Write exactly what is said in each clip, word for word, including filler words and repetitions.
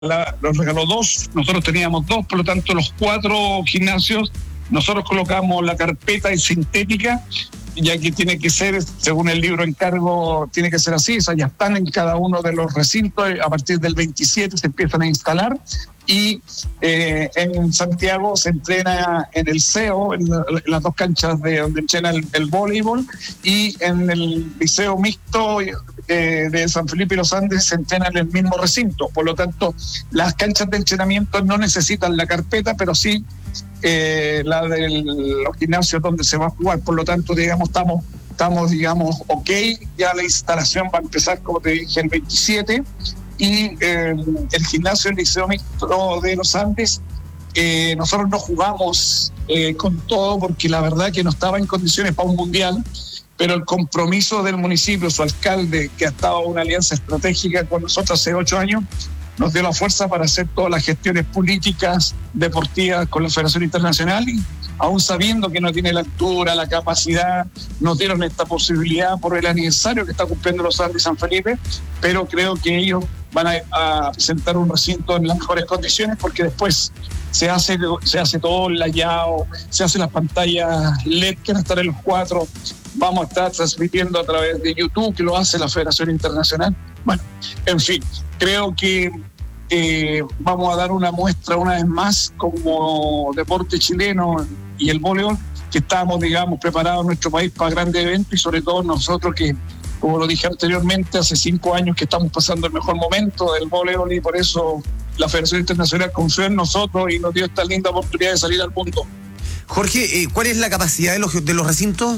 la, nos regaló dos, nosotros teníamos dos, por lo tanto los cuatro gimnasios, nosotros colocamos la carpeta en sintética, ya que tiene que ser, según el libro encargo, tiene que ser así, esas ya están en cada uno de los recintos, a partir del veintisiete se empiezan a instalar, y eh, en Santiago se entrena en el C E O, en, la, en las dos canchas de donde entrena el, el voleibol, y en el liceo mixto eh, de San Felipe y los Andes se entrena en el mismo recinto. Por lo tanto, las canchas de entrenamiento no necesitan la carpeta, pero sí eh, la de los gimnasios donde se va a jugar. Por lo tanto, digamos, estamos, estamos digamos, ok, ya la instalación va a empezar, como te dije, el veintisiete, y eh, el gimnasio del Liceo Mixto de los Andes, eh, nosotros no jugamos eh, con todo porque la verdad que no estaba en condiciones para un mundial, pero el compromiso del municipio, su alcalde, que ha estado en una alianza estratégica con nosotros hace ocho años, nos dio la fuerza para hacer todas las gestiones políticas, deportivas con la Federación Internacional, y aún sabiendo que no tiene la altura, la capacidad, nos dieron esta posibilidad por el aniversario que está cumpliendo los Andes y San Felipe, pero creo que ellos van a, a presentar un recinto en las mejores condiciones, porque después se hace, se hace todo el layout, se hacen las pantallas L E D que van a estar en los cuatro, vamos a estar transmitiendo a través de YouTube, que lo hace la Federación Internacional. Bueno, en fin, creo que eh, vamos a dar una muestra una vez más como deporte chileno y el voleibol, que estamos, digamos, preparados en nuestro país para grandes eventos, y sobre todo nosotros que, como lo dije anteriormente, hace cinco años que estamos pasando el mejor momento del voleibol, y por eso la Federación Internacional confió en nosotros y nos dio esta linda oportunidad de salir al mundo. Jorge, ¿cuál es la capacidad de los, de los recintos?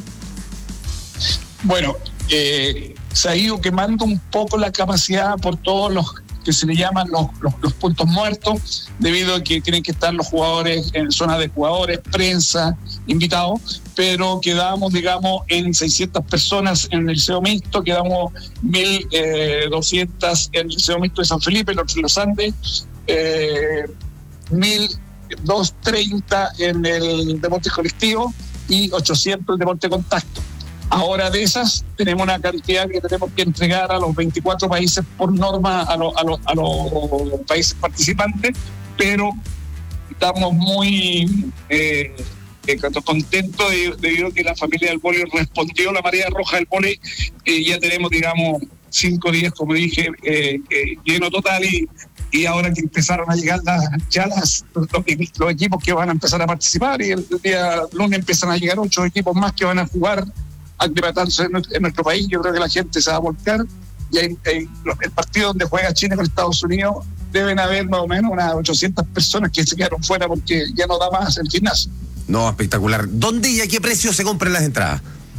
Bueno, eh, se ha ido quemando un poco la capacidad por todos los que se le llaman los, los, los puntos muertos, debido a que tienen que estar los jugadores en zonas de jugadores, prensa, invitados, pero quedamos, digamos, en seiscientas personas en el Liceo Mixto, quedamos mil doscientas en el Liceo Mixto de San Felipe, los, los Andes, eh, mil doscientos treinta en el deporte colectivo y ochocientos en el deporte contacto. Ahora, de esas tenemos una cantidad que tenemos que entregar a los veinticuatro países por norma, a, lo, a, lo, a los países participantes, pero estamos muy eh, eh, contentos debido a que la familia del voleibol respondió la marea roja del voleibol, y ya tenemos, digamos, cinco días, como dije, eh, eh, lleno total, y, y ahora que empezaron a llegar las, ya las, los, los equipos que van a empezar a participar, y el día lunes empiezan a llegar ocho equipos más que van a jugar, aclimatándose en nuestro país. Yo creo que la gente se va a volcar, y hay, hay, el partido donde juega Chile con Estados Unidos deben haber más o menos unas ochocientas personas que se quedaron fuera porque ya no da más el gimnasio. No, espectacular. ¿Dónde y a qué precio se compran las entradas?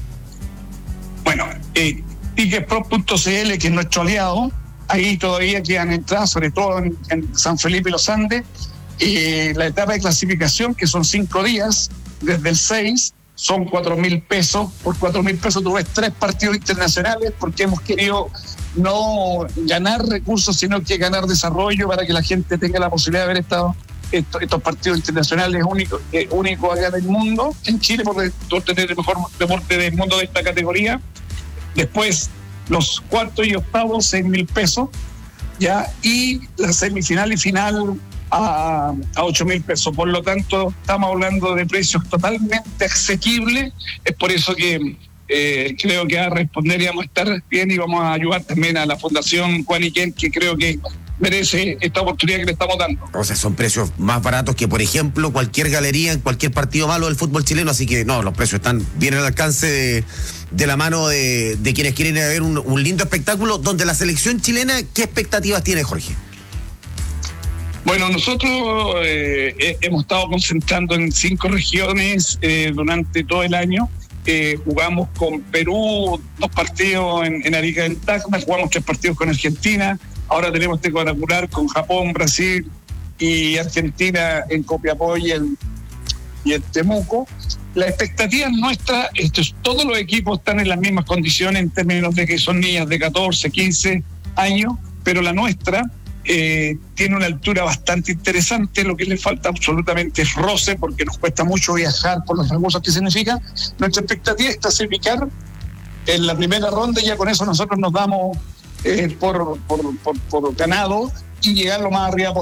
Bueno, eh, ticketpro punto c l, que es nuestro aliado, ahí todavía quedan entradas, sobre todo en, en San Felipe y los Andes. Eh, la etapa de clasificación, que son cinco días, desde el seis, son cuatro mil pesos. Por cuatro mil pesos tú ves tres partidos internacionales, porque hemos querido no ganar recursos, sino que ganar desarrollo para que la gente tenga la posibilidad de ver estado, estos, estos partidos internacionales únicos eh, único acá en el mundo, en Chile, por, por tener el mejor deporte del mundo de esta categoría. Después, los cuartos y octavos, seis mil pesos, ya, y la semifinal y final a, a ocho mil pesos. Por lo tanto, estamos hablando de precios totalmente asequibles. Es por eso que eh, creo que va a responder y vamos a estar bien, y vamos a ayudar también a la Fundación Juan Iquén, que creo que merece esta oportunidad que le estamos dando. O sea, son precios más baratos que, por ejemplo, cualquier galería en cualquier partido malo del fútbol chileno, así que no, los precios están bien al alcance de, de la mano de, de quienes quieren ver un, un lindo espectáculo. Donde la selección chilena, ¿qué expectativas tiene, Jorge? Bueno, nosotros eh, hemos estado concentrando en cinco regiones eh, durante todo el año. Eh, jugamos con Perú dos partidos en, en Arica del Tacna, jugamos tres partidos con Argentina, ahora tenemos este cuadrangular con Japón, Brasil y Argentina en Copiapó y en, y en Temuco. La expectativa nuestra es que todos los equipos están en las mismas condiciones en términos de que son niñas de catorce, quince años, pero la nuestra Eh, tiene una altura bastante interesante. Lo que le falta absolutamente es roce, porque nos cuesta mucho viajar por los recursos que significa. Nuestra expectativa es clasificar en la primera ronda, y ya con eso nosotros nos damos eh, por, por, por, por ganado, y llegar lo más arriba posible.